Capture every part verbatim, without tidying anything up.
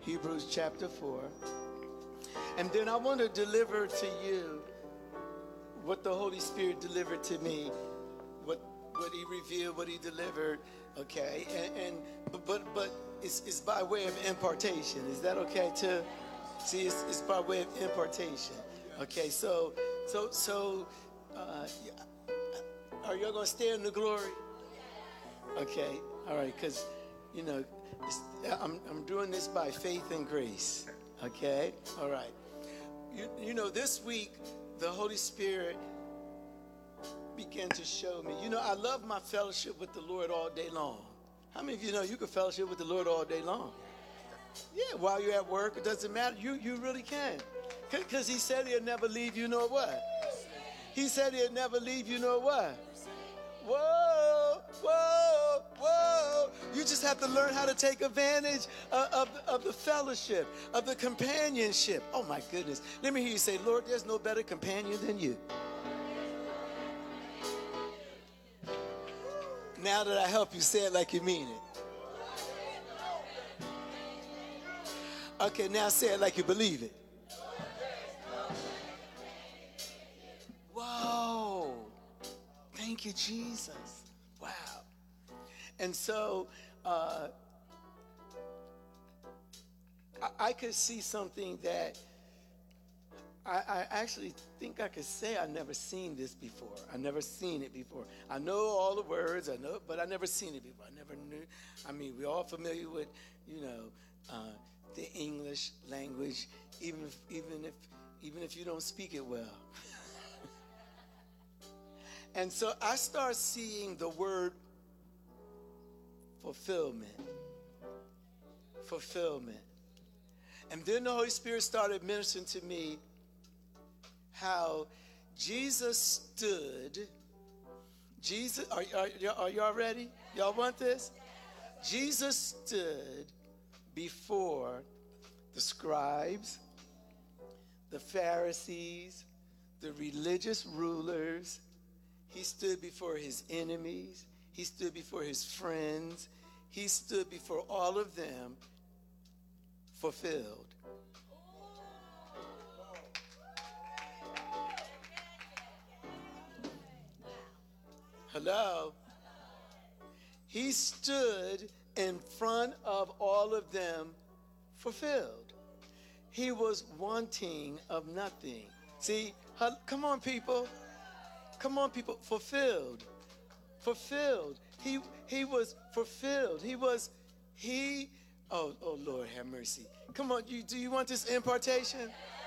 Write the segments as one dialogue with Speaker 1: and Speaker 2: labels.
Speaker 1: Hebrews chapter four. And then I want to deliver to you what the Holy Spirit delivered to me, what what he revealed, what he delivered, okay? And, and but but it's, it's by way of impartation. Is that okay too? See, it's, it's by way of impartation. Okay, so so so uh, are y'all gonna stay in the glory? Okay, all right, because you know it's, I'm I'm doing this by faith and grace. Okay, all right. You you know this week the Holy Spirit began to show me. You know, I love my fellowship with the Lord all day long. How many of you know you can fellowship with the Lord all day long? Yeah, while you're at work, it doesn't matter. You you really can. Because he said he'll never leave you nor what? He said he'll never leave you nor what? Whoa, whoa, whoa. You just have to learn how to take advantage of, of, of the fellowship, of the companionship. Oh, my goodness. Let me hear you say, Lord, there's no better companion than you. Now that I help you, say it like you mean it. Okay, now say it like you believe it. Whoa. Thank you, Jesus. Wow. And so uh, I, I could see something that I, I actually think I could say I've never seen this before. I never seen it before. I know all the words, I know, but I never seen it before. I never knew. I mean, we're all familiar with, you know, uh, the English language, even if, even if even if you don't speak it well. And so I start seeing the word fulfillment. Fulfillment. And then the Holy Spirit started ministering to me how Jesus stood. Jesus, are, are, are y'all ready? Y'all want this? Jesus stood before the scribes, the Pharisees, the religious rulers. He stood before his enemies. He stood before his friends. He stood before all of them fulfilled. Hello? He stood in front of all of them fulfilled. He was wanting of nothing. See, come on, people. Come on, people. Fulfilled. Fulfilled. He he was fulfilled. He was, he, oh, oh Lord, have mercy. Come on, you, do you want this impartation?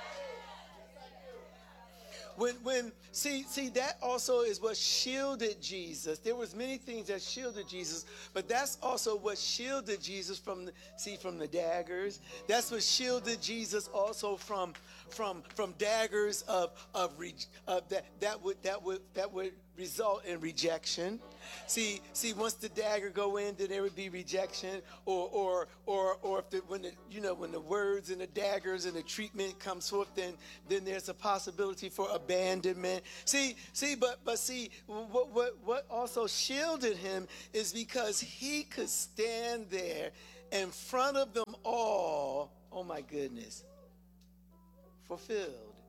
Speaker 1: When, when, see, see, that also is what shielded Jesus. There was many things that shielded Jesus, but that's also what shielded Jesus from, the, see, from the daggers. That's what shielded Jesus also from, from, from daggers of, of, of that, that would, that would, that would result in rejection. See, see, once the dagger go in, then there would be rejection, or, or, or, or if the, when the, you know, when the words and the daggers and the treatment comes forth, then, then there's a possibility for abandonment. See, see, but, but see, what, what, what also shielded him is because he could stand there in front of them all. Oh my goodness, fulfilled.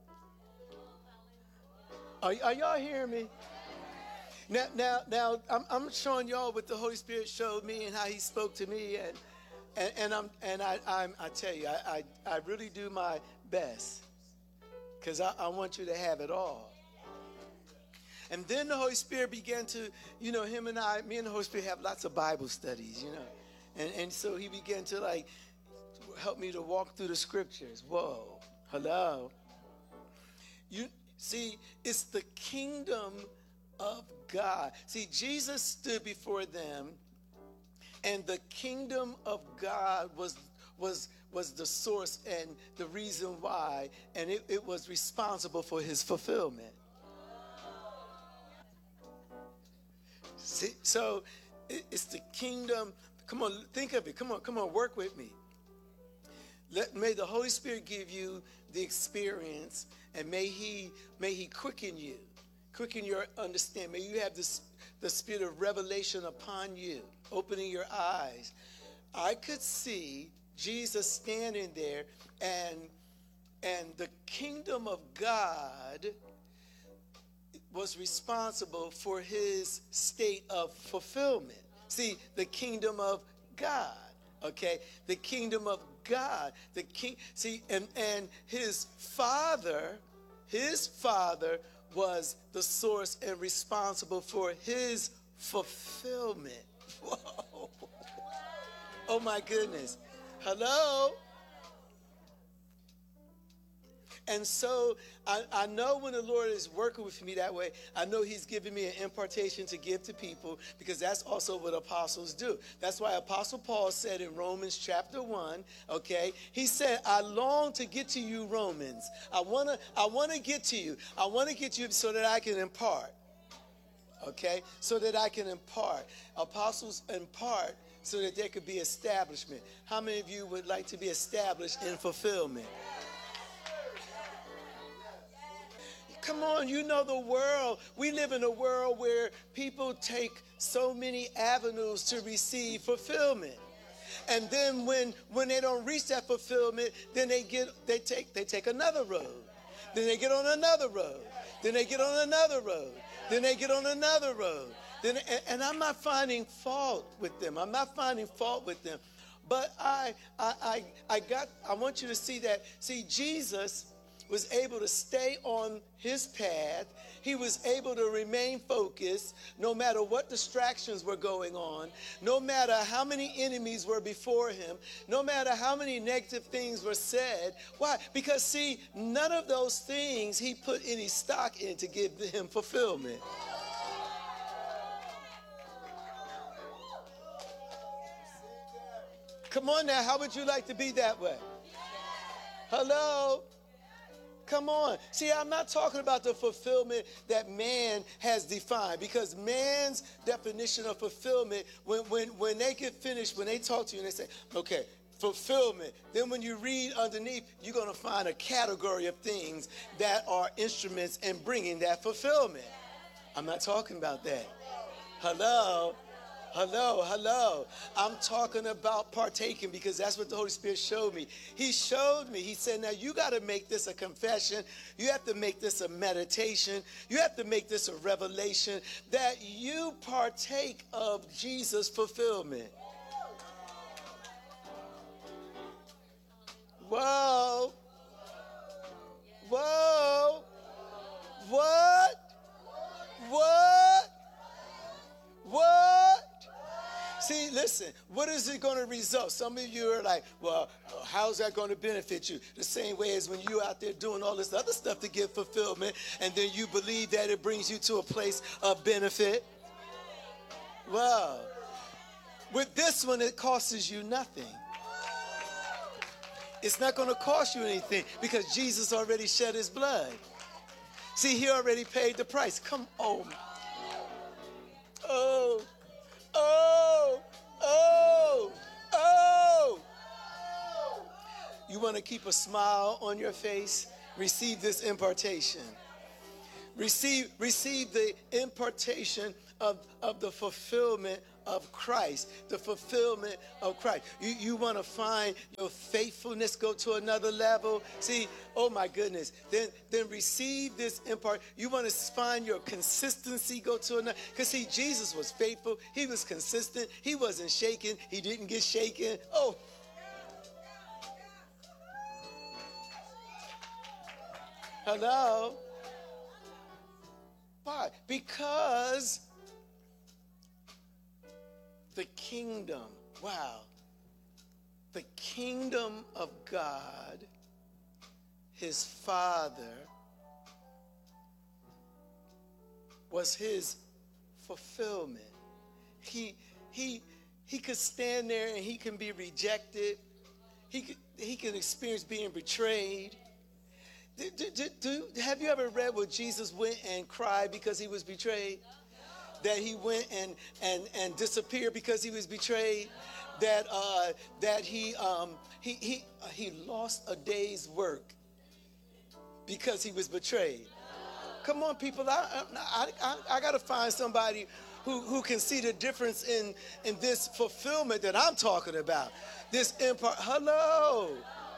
Speaker 1: Are, are y'all hearing me? Now, now, now, I'm, I'm showing y'all what the Holy Spirit showed me and how He spoke to me, and and, and I'm and I I'm, I tell you, I, I I really do my best, because I, I want you to have it all. And then the Holy Spirit began to, you know, him and I, me and the Holy Spirit have lots of Bible studies, you know, and and so He began to like help me to walk through the scriptures. Whoa, hello. You see, it's the kingdom of God. See, Jesus stood before them, and the kingdom of God was was was the source and the reason why, and it, it was responsible for His fulfillment. See, so it, it's the kingdom. Come on, think of it. Come on, come on, work with me. Let may the Holy Spirit give you the experience, and may He may He quicken you. Quicken your understanding. May you have this, the spirit of revelation upon you, opening your eyes. I could see Jesus standing there, and and the kingdom of God was responsible for his state of fulfillment. See, the kingdom of God, okay? The kingdom of God, the king, see, and, and his father, his father was the source and responsible for his fulfillment. Whoa. Oh my goodness. Hello? And so I, I know when the Lord is working with me that way, I know he's giving me an impartation to give to people, because that's also what apostles do. That's why Apostle Paul said in Romans chapter one, okay, he said, I long to get to you, Romans. I want to I want to get to you. I want to get to you so that I can impart. Okay? So that I can impart. Apostles impart so that there could be establishment. How many of you would like to be established in fulfillment? Come on, you know the world. We live in a world where people take so many avenues to receive fulfillment. And then when when they don't reach that fulfillment, then they get they take they take another road. Then they get on another road. Then they get on another road. Then they get on another road. Then and, and I'm not finding fault with them. I'm not finding fault with them. But I I I, I got I want you to see that. See, Jesus was able to stay on his path. He was able to remain focused no matter what distractions were going on, no matter how many enemies were before him, no matter how many negative things were said. Why? Because, see, none of those things he put any stock in to give him fulfillment. Come on now, how would you like to be that way? Hello? Come on. See, I'm not talking about the fulfillment that man has defined, because man's definition of fulfillment, when, when, when they get finished, when they talk to you and they say, okay, fulfillment, then when you read underneath, you're going to find a category of things that are instruments in bringing that fulfillment. I'm not talking about that. Hello? Hello, hello. I'm talking about partaking, because that's what the Holy Spirit showed me. He showed me. He said, now you got to make this a confession. You have to make this a meditation. You have to make this a revelation that you partake of Jesus' fulfillment. Whoa. Whoa. What? What? What? See, listen, what is it going to result? Some of you are like, well, how's that going to benefit you? The same way as when you're out there doing all this other stuff to get fulfillment, and then you believe that it brings you to a place of benefit. Well, with this one, it costs you nothing. It's not going to cost you anything, because Jesus already shed his blood. See, he already paid the price. Come on. Oh. Oh, oh, oh. You want to keep a smile on your face? Receive this impartation. Receive, receive the impartation of, of the fulfillment of Christ, the fulfillment of Christ. You, you want to find your faithfulness go to another level? See, oh my goodness. Then, then receive this impart. You want to find your consistency go to another. Because see, Jesus was faithful. He was consistent. He wasn't shaken. He didn't get shaken. Oh. Hello? Why? Because the kingdom, wow, the kingdom of God, his Father, was his fulfillment. He, he, he could stand there and he can be rejected. He could, he could experience being betrayed. Do, do, do, have you ever read where Jesus went and cried because he was betrayed? That he went and, and, and disappeared because he was betrayed? That uh, that he um, he he uh, he lost a day's work because he was betrayed? Come on, people! I I, I, I got to find somebody who, who can see the difference in, in this fulfillment that I'm talking about. This impart. Hello.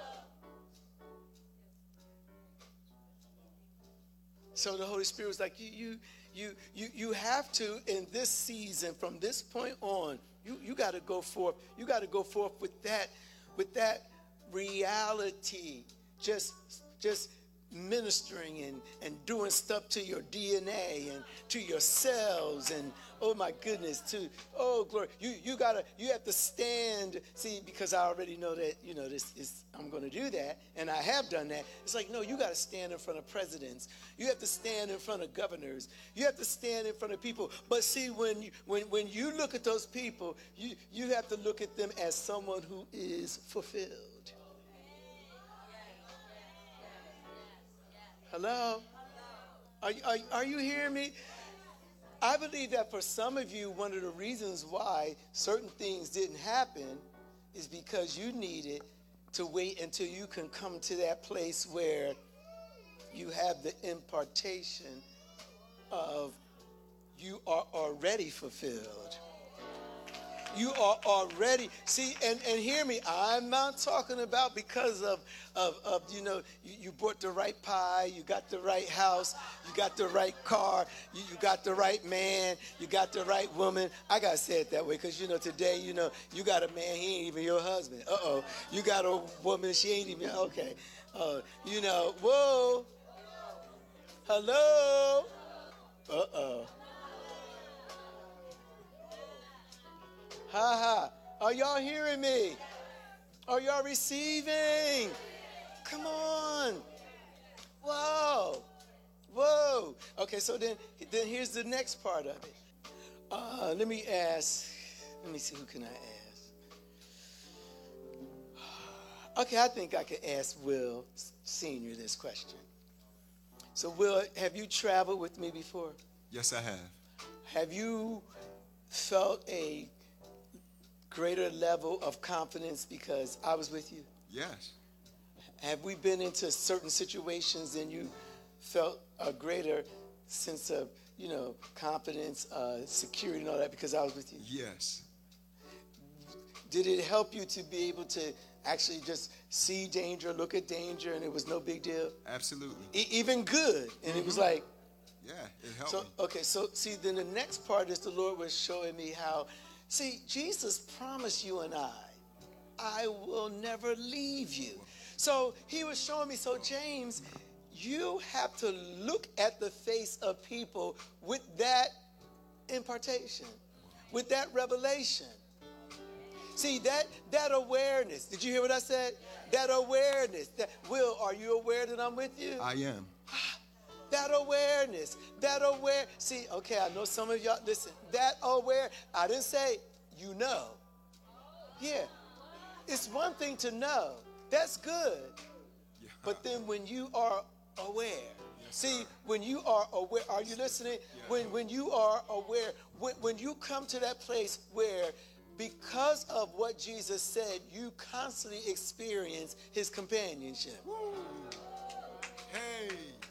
Speaker 1: So the Holy Spirit was like, you, you, you, you, you have to, in this season, from this point on, you, you got to go forth. You got to go forth with that, with that reality. Just, just ministering and, and doing stuff to your D N A and to your cells and oh my goodness, to oh glory. You you gotta you have to stand. See, because I already know that, you know, this is I'm gonna do that, and I have done that. It's like, no, you gotta stand in front of presidents. You have to stand in front of governors. You have to stand in front of people. But see, when you when when you look at those people, you you have to look at them as someone who is fulfilled. Hello? Are, are, are you hearing me? I believe that for some of you, one of the reasons why certain things didn't happen is because you needed to wait until you can come to that place where you have the impartation of you are already fulfilled. You are already, see, and, and hear me, I'm not talking about because of, of, of you know, you, you bought the right pie, you got the right house, you got the right car, you, you got the right man, you got the right woman. I got to say it that way because, you know, today, you know, you got a man, he ain't even your husband. Uh-oh. You got a woman, she ain't even, okay. Uh, you know, whoa. Hello. Uh-oh. Ha ha. Are y'all hearing me? Are y'all receiving? Come on. Whoa. Whoa. Okay, so then, then here's the next part of it. Uh, let me ask. Let me see, who can I ask? Okay, I think I could ask Will Senior this question. So, Will, have you traveled with me before?
Speaker 2: Yes, I have.
Speaker 1: Have you felt a greater level of confidence because I was with you?
Speaker 2: Yes.
Speaker 1: Have we been into certain situations and you felt a greater sense of, you know, confidence, uh, security and all that because I was with you?
Speaker 2: Yes.
Speaker 1: Did it help you to be able to actually just see danger, look at danger, and it was no big deal?
Speaker 2: Absolutely.
Speaker 1: E- even good. And mm-hmm. It was like...
Speaker 2: Yeah, it helped
Speaker 1: so,
Speaker 2: me.
Speaker 1: Okay, so see, then the next part is the Lord was showing me how... See, Jesus promised you and I, I will never leave you. So he was showing me, so James, you have to look at the face of people with that impartation, with that revelation. See, that that awareness. Did you hear what I said? That awareness. That, Will, are you aware that I'm with you?
Speaker 2: I am.
Speaker 1: That awareness, that aware. See, okay, I know some of y'all, listen, that aware, I didn't say you know. Yeah, it's one thing to know. That's good. Yeah. But then when you are aware, yes, see, sir. When you are aware, are you listening? Yeah. When when you are aware, when, when you come to that place where because of what Jesus said, you constantly experience his companionship.
Speaker 2: Woo. Hey.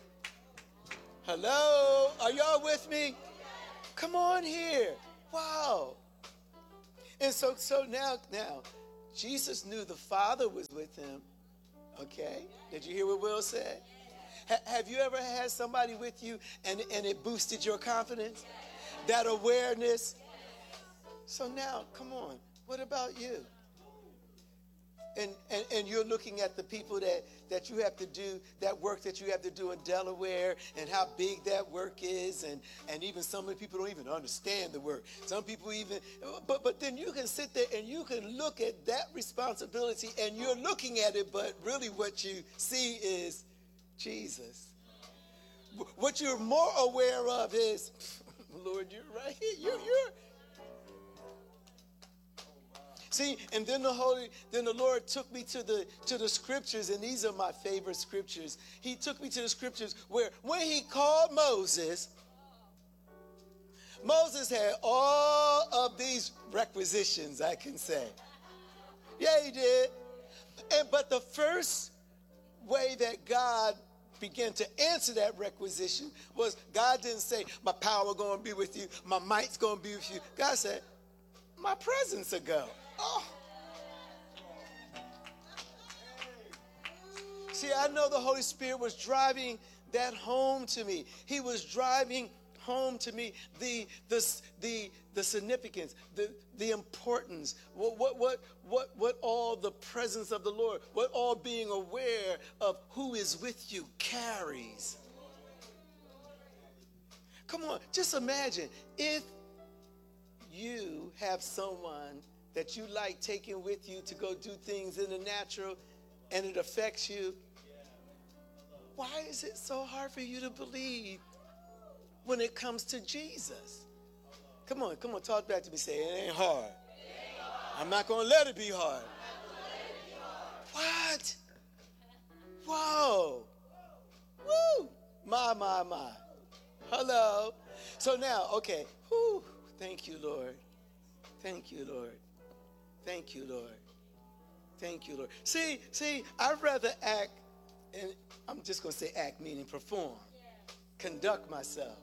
Speaker 1: Hello? Are y'all with me? Come on here. Wow. And so so now, now, Jesus knew the Father was with him. Okay? Did you hear what Will said? Ha- have you ever had somebody with you and, and it boosted your confidence? That awareness? So now, come on. What about you? And, and and you're looking at the people that, that you have to do, that work that you have to do in Delaware and how big that work is. And, and even some of the people don't even understand the work. Some people even, but, but then you can sit there and you can look at that responsibility and you're looking at it, but really what you see is Jesus. What you're more aware of is, Lord, you're right here. You're, you're, See, and then the Holy, then the Lord took me to the to the scriptures, and these are my favorite scriptures. He took me to the scriptures where when he called Moses, Moses had all of these requisitions, I can say. Yeah, he did. And but the first way that God began to answer that requisition was God didn't say, my power going to be with you, my might's going to be with you. God said, my presence will go. Oh. See, I know the Holy Spirit was driving that home to me. He was driving home to me the the the, the significance, the, the importance, what, what what what what all the presence of the Lord, what all being aware of who is with you carries. Come on, just imagine if you have someone that you like taking with you to go do things in the natural and it affects you. Why is it so hard for you to believe when it comes to Jesus? Come on, come on, talk back to me. Say, it ain't hard. It ain't hard. I'm not going to let it be hard. It be hard. What? Whoa. Woo. My, my, my. Hello. So now, okay. Whew. Thank you, Lord. Thank you, Lord. Thank you, Lord. Thank you, Lord. See, see, I'd rather act, and I'm just going to say act, meaning perform, yeah. Conduct myself.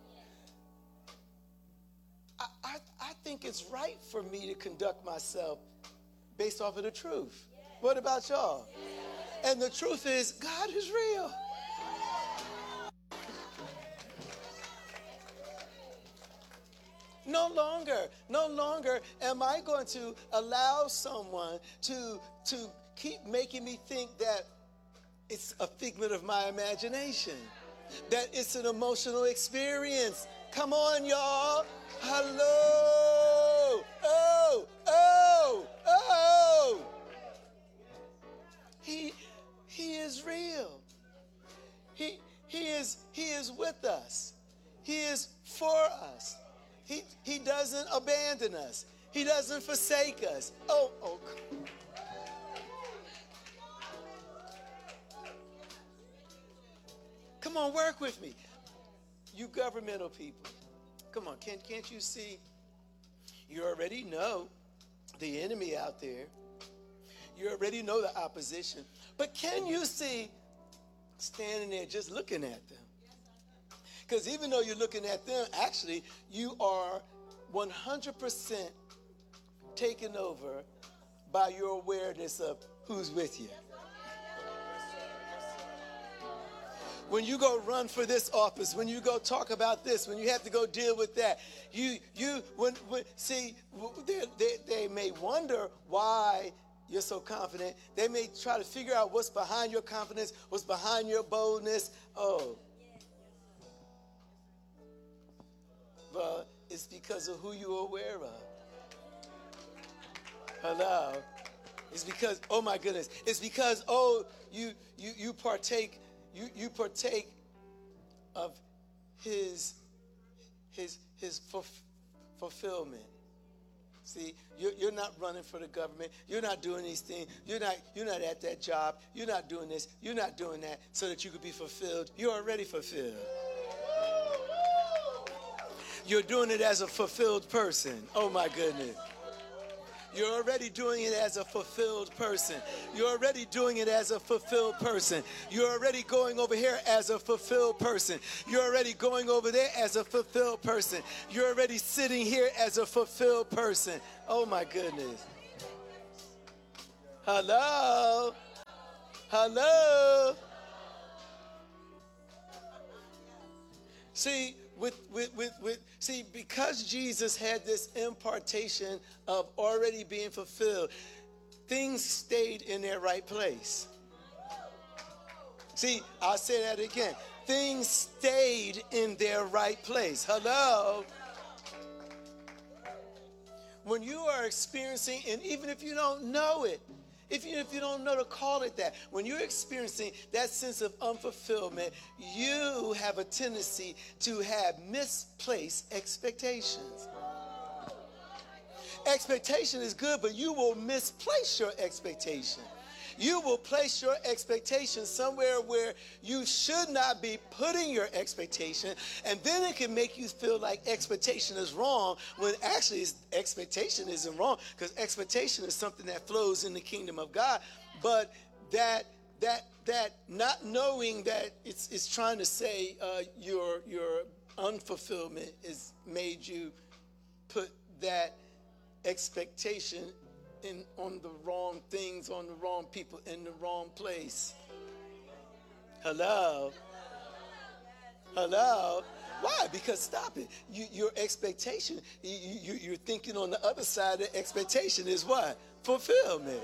Speaker 1: Yeah. I, I, I think it's right for me to conduct myself based off of the truth. Yeah. What about y'all? Yeah. And the truth is, God is real. No longer, no longer am I going to allow someone to, to keep making me think that it's a figment of my imagination, that it's an emotional experience. Come on, y'all. Hello. Oh, oh, oh. He, he is real. He, he is, he is with us. He is for us. He, he doesn't abandon us. He doesn't forsake us. Oh, oh. Come on, work with me. You governmental people. Come on, can't, can't you see? You already know the enemy out there. You already know the opposition. But can you see standing there just looking at them? Because even though you're looking at them, actually, you are one hundred percent taken over by your awareness of who's with you. When you go run for this office, when you go talk about this, when you have to go deal with that, you, you, when, when see, they, they, they may wonder why you're so confident. They may try to figure out what's behind your confidence, what's behind your boldness. Oh. But it's because of who you're aware of. Hello. It's because, oh my goodness. It's because, oh, you you you partake, you you partake of his his his fulf- fulfillment. See, you're, you're not running for the government. You're not doing these things. You're not you're not at that job. You're not doing this. You're not doing that so that you could be fulfilled. You're already fulfilled. You're doing it as a fulfilled person. Oh, my goodness. You're already doing it as a fulfilled person. You're already doing it as a fulfilled person. You're already going over here as a fulfilled person. You're already going over there as a fulfilled person. You're already sitting here as a fulfilled person. Oh, my goodness. Hello? Hello? See, With, with, with, with, see, because Jesus had this impartation of already being fulfilled, things stayed in their right place. See, I'll say that again. Things stayed in their right place. Hello? When you are experiencing, and even if you don't know it, If you, if you don't know to call it that, when you're experiencing that sense of unfulfillment, you have a tendency to have misplaced expectations. Expectation is good, but you will misplace your expectation. You will place your expectation somewhere where you should not be putting your expectation, and then it can make you feel like expectation is wrong when actually it's, expectation isn't wrong, because expectation is something that flows in the kingdom of God. But that that that not knowing that it's it's trying to say uh, your your unfulfillment is made you put that expectation in on the wrong things, on the wrong people, in the wrong place. Hello? Hello? Why? Because stop it. You, your expectation, you, you, you're thinking on the other side of the expectation is what? Fulfillment.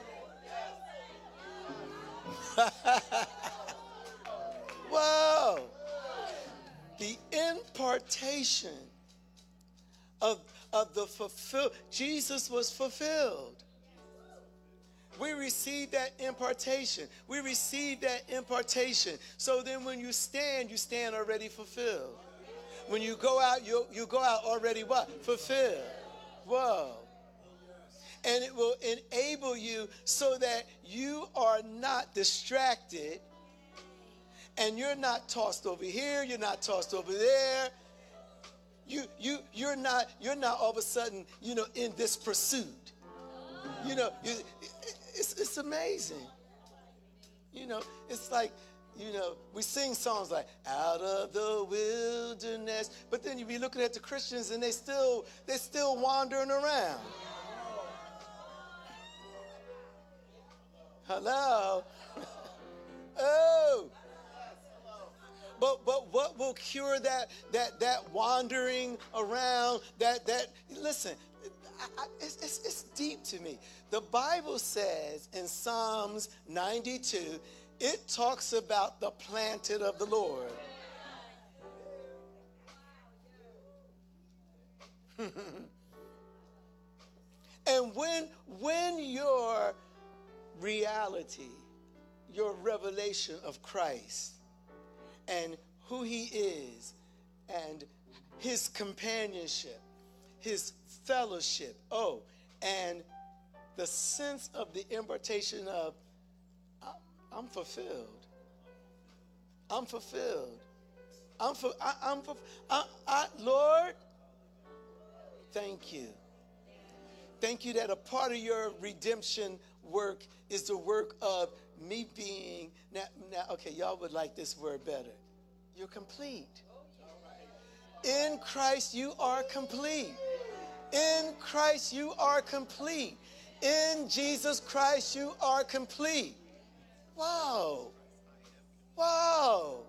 Speaker 1: Whoa. The impartation of, of the fulfill. Jesus was fulfilled. We received that impartation. We received that impartation. So then when you stand, you stand already fulfilled. When you go out, you, you go out already what? Fulfilled. Whoa. And it will enable you so that you are not distracted and you're not tossed over here, you're not tossed over there. You, you, you're not, you're not all of a sudden, you know, in this pursuit. You know, you, it's, it's amazing. You know, it's like, you know, we sing songs like "Out of the Wilderness," but then you be looking at the Christians and they still, they're still wandering around. Hello. Oh. But but what will cure that that that wandering around? That that listen. I, I, it's, it's, it's deep to me. The Bible says in Psalms ninety-two, it talks about the planted of the Lord. And when when your reality, your revelation of Christ and who he is and his companionship, his fellowship, oh, and the sense of the impartation of I'm fulfilled. I'm fulfilled. I'm for, I, I'm for, I, I, Lord, thank you. Thank you that a part of your redemption work is the work of me being, now, now okay, y'all would like this word better. You're complete. In Christ, you are complete. In Christ, you are complete. In Jesus Christ, you are complete. Wow. Wow.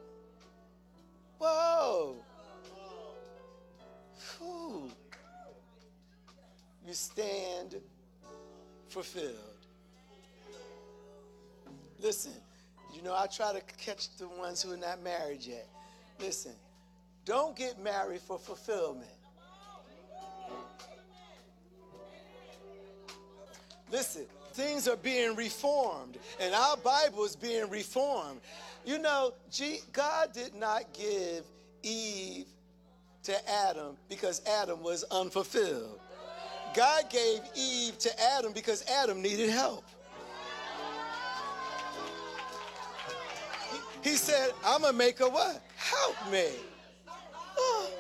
Speaker 1: Whoa. Whew. You stand fulfilled. Listen, you know, I try to catch the ones who are not married yet. Listen, don't get married for fulfillment. Listen, things are being reformed, and our Bible is being reformed. You know, God did not give Eve to Adam because Adam was unfulfilled. God gave Eve to Adam because Adam needed help. He, he said, I'm going to make her what? Help me. Oh.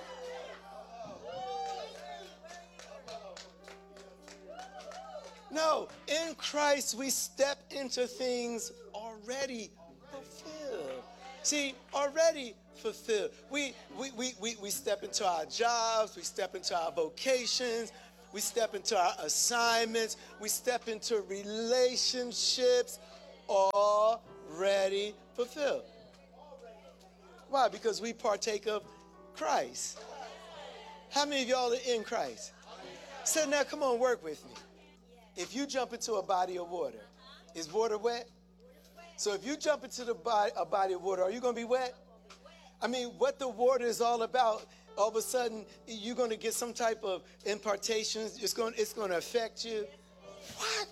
Speaker 1: No, in Christ we step into things already fulfilled. See, already fulfilled. We, we, we, we, we step into our jobs, we step into our vocations, we step into our assignments, we step into relationships already fulfilled. Why? Because we partake of Christ. How many of y'all are in Christ? So now come on, work with me. If you jump into a body of water, is water wet? So if you jump into the body, a body of water, are you going to be wet? I mean, what the water is all about, all of a sudden, you're going to get some type of impartations. It's going, it's going to affect you. What?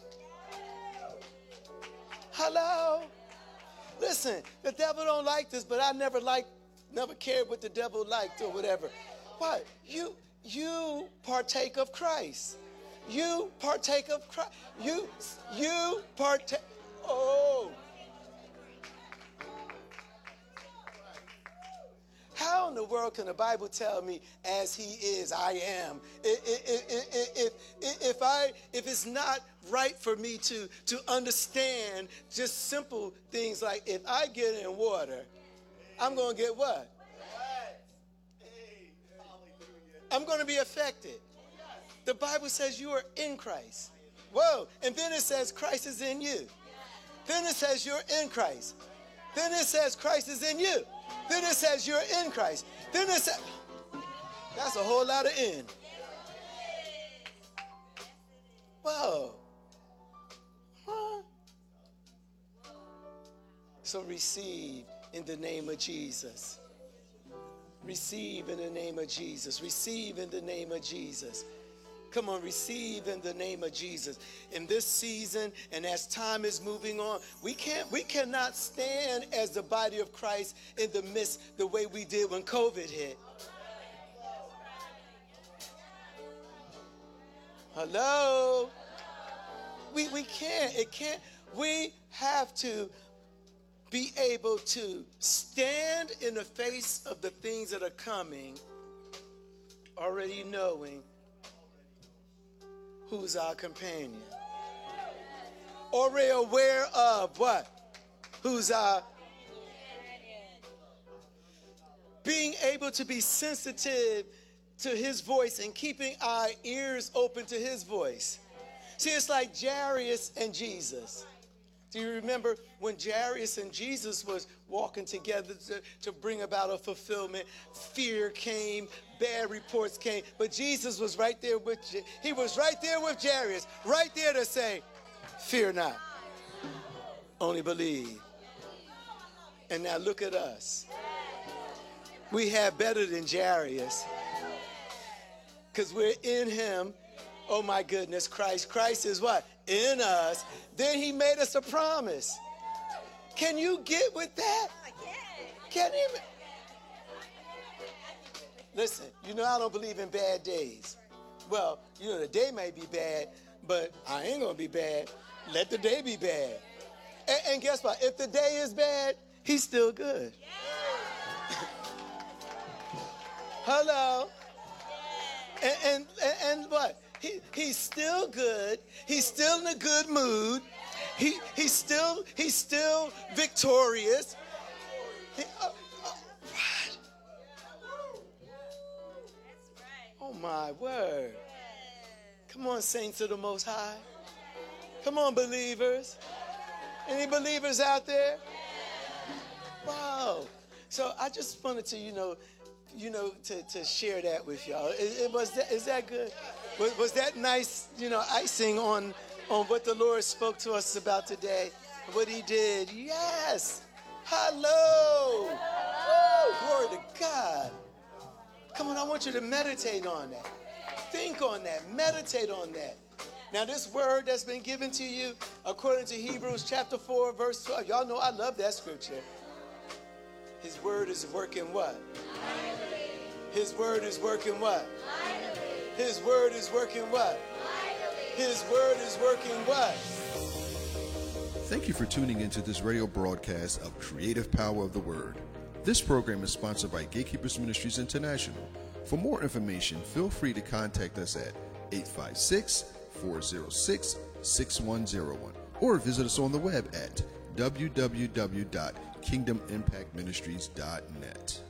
Speaker 1: Hello? Listen, the devil don't like this, but I never liked, never cared what the devil liked or whatever. What? You, you partake of Christ. You partake of Christ. You, you partake. Oh. how in the world can the Bible tell me, as he is, I am? If, if, if, if, I, if it's not right for me to, to understand just simple things like, if I get in water, I'm going to get what? I'm going to be affected. The Bible says you are in Christ. Whoa. And then it says Christ is in you. Then it says you're in Christ. Then it says Christ is in you. Then it says you're in Christ. Then it says, that's a whole lot of in. Whoa. Huh? So receive in the name of Jesus. Receive in the name of Jesus. Receive in the name of Jesus. Come on, receive in the name of Jesus. In this season and as time is moving on, we can't, we cannot stand as the body of Christ in the midst the way we did when COVID hit. Hello? We, we can't. It can't. We have to be able to stand in the face of the things that are coming, already knowing who's our companion. Already aware of what? Who's our... Being able to be sensitive to his voice and keeping our ears open to his voice. See, it's like Jairus and Jesus. Do you remember when Jairus and Jesus was walking together to, to bring about a fulfillment? Fear came, bad reports came, but Jesus was right there with, he was right there with Jairus, right there to say, fear not, only believe. And now look at us. We have better than Jairus because we're in him. Oh my goodness, Christ. Christ is what? In us. Then he made us a promise. Can you get with that? Can you? Listen, you know I don't believe in bad days. Well, you know the day may be bad, but I ain't going to be bad. Let the day be bad. And, and guess what? If the day is bad, he's still good. Hello? And, and, and, and what? He, he's still good. He's still in a good mood. He, he's still he's still victorious. He, uh, uh, what? Oh my word! Come on, saints of the Most High. Come on, believers. Any believers out there? Wow. So I just wanted to, you know, you know, to, to share that with y'all. It, it was that, is that good? Was, was that nice, you know, icing on, on what the Lord spoke to us about today? What he did? Yes. Hello. Woo, glory to God. Come on, I want you to meditate on that. Think on that. Meditate on that. Now, this word that's been given to you, according to Hebrews chapter four, verse twelve. Y'all know I love that scripture. His word is working what? His word is working what? His word is working what? His word is working what?
Speaker 3: Thank you for tuning into this radio broadcast of Creative Power of the Word. This program is sponsored by Gatekeepers Ministries International. For more information, feel free to contact us at eight five six, four oh six, six one oh one or visit us on the web at w w w dot kingdom impact ministries dot net.